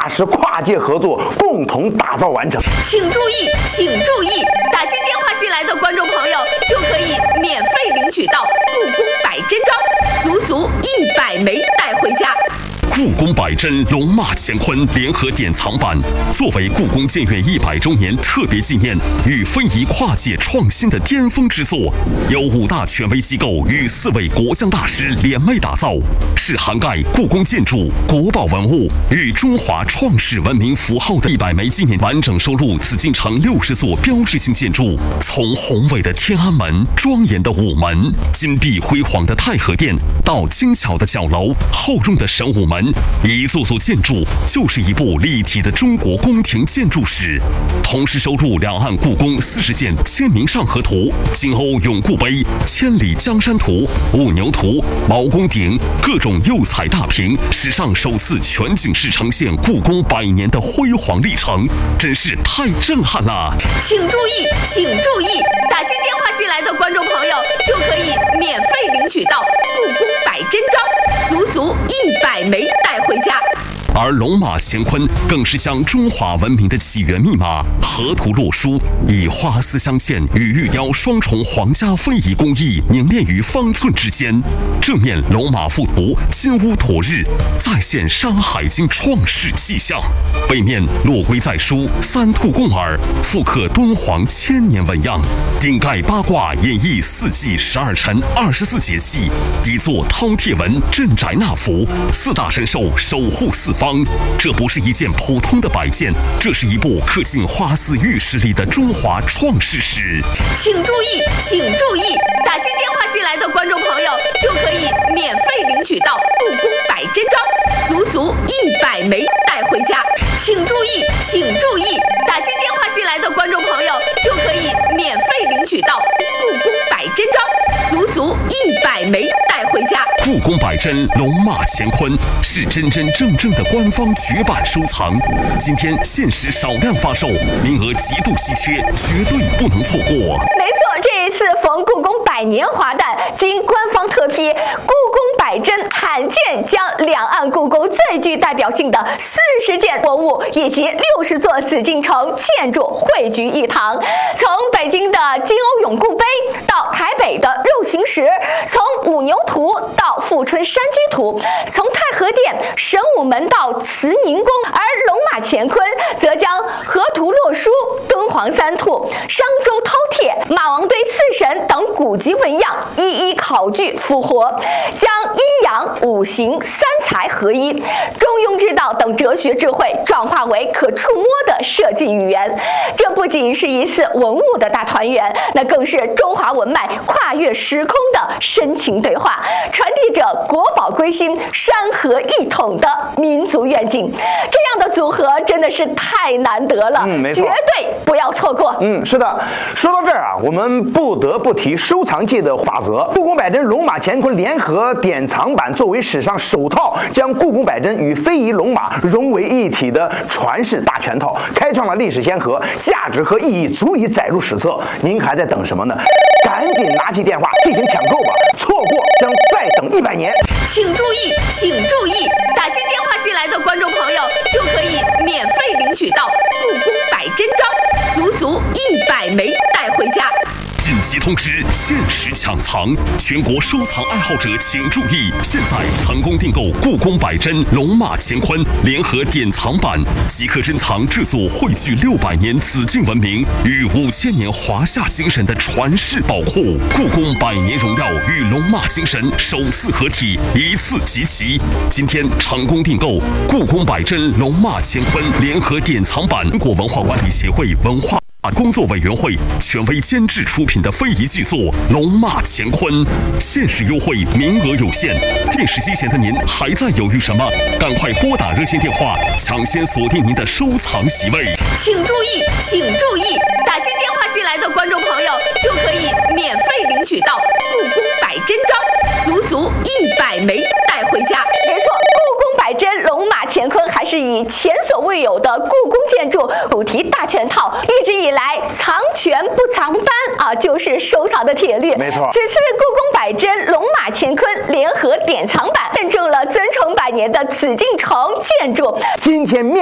大师跨界合作，共同打造完成。 请注意，请注意，打进电话进来的观众朋友就可以免费领取到故宫百珍装，足足100枚带回家。 故宫百珍龙马乾坤联合典藏版，作为故宫建院100周年特别纪念与非遗跨界创新的巅峰之作，由5大权威机构与4位国匠大师联袂打造，是涵盖故宫建筑、国宝文物与中华创世文明符号的100枚纪念，完整收录紫禁城60座标志性建筑，从宏伟的天安门、庄严的午门、金碧辉煌的太和殿，到精巧的角楼、厚重的神武门。一座座建筑就是一部立体的中国宫廷建筑史，同时收录两岸故宫40件《清明上河图》、金瓯永固碑、千里江山图、五牛图、毛公鼎各种釉彩大屏，史上首次全景式呈现故宫100年的辉煌历程，真是太震撼了！ 请注意，请注意，打进电话进来的观众朋友就可以免费领取到故宫百珍装，足足100枚带回家。 而龙马乾坤更是将中华文明的起源密码河图洛书，以花丝镶嵌与玉雕双重皇家非遗工艺凝练于方寸之间。正面龙马附图金乌妥日，再现《山海经》创世迹象；背面落龟在书，三兔共耳，复刻敦煌1000年纹样。顶盖八卦演绎4季12辰24节气，底座饕餮纹镇宅纳福，4大神兽守护4方。这不是一件普通的摆件，这是一部刻进花丝玉石里的中华创世史。 请注意，请注意，打进电话进来的观众朋友就可以免费领取到故宫百珍装，足足100枚带回家。请注意，请注意，打进电话进来的观众朋友就可以免费领取到故宫百珍装，足足100枚带回家。 故宫百珍龙马乾坤是真真正正的官方绝版收藏，今天限时少量发售，名额极度稀缺，绝对不能错过。 没错，这一次逢故宫100年华诞，经官方特批，故宫百珍罕见将两岸故宫最具代表性的40件文物以及60座紫禁城建筑汇聚一堂，从北京的金瓯永固碑到台北的肉形石，从五牛图到富春山居图，从太和殿、神武门到慈宁宫，而龙马乾坤则将河图洛书、敦煌三兔、商周饕餮、马王堆刺神等古籍纹样一一考据复活，将阴阳五行三才合一、中庸之道等哲学智慧转化为可触摸的设计语言。这不仅是一次文物的大团圆，那更是中华文脉跨越时空的深情对话，传递着国宝归心、山河一统的民族愿景。这样的组合真的是太难得了， 没错， 绝对不要错过。 是的。说到这儿啊，我们不得不提收藏界的法则。故宫百珍龙马乾坤联合典藏版作为史上首套将故宫百珍与非遗龙马融为一体的传世大全套，开创了历史先河，价值和意义足以载入史册。您还在等什么呢？赶紧拿起电话进行抢购吧，错过将再等100年。 请注意，请注意，打进电话进来的观众朋友就可以免费领取到故宫百珍装，足足100枚带回家。 紧急通知，限时抢藏，全国收藏爱好者请注意！现在成功订购故宫百珍龙马乾坤联合典藏版，即可珍藏这座汇聚600年紫禁文明与5000年华夏精神的传世宝库。故宫100年荣耀与龙马精神首次合体，一次集齐。今天成功订购故宫百珍龙马乾坤联合典藏版，中国文化管理协会文化工作委员会权威监制出品的非遗巨作《龙马乾坤》，限时优惠，名额有限。电视机前的您还在犹豫什么？赶快拨打热线电话，抢先锁定您的收藏席位。 请注意，请注意，打进电话进来的观众朋友就可以免费领取到故宫百珍装，足足100枚带回家。 没错，故宫百珍龙马乾坤还是以前所未有的故宫建筑主题大全套，一直以来藏全不藏班啊，就是收藏的铁律。 没错， 此次故宫百珍龙马乾坤联合典藏版认证了尊崇100年的紫禁城建筑。 今天面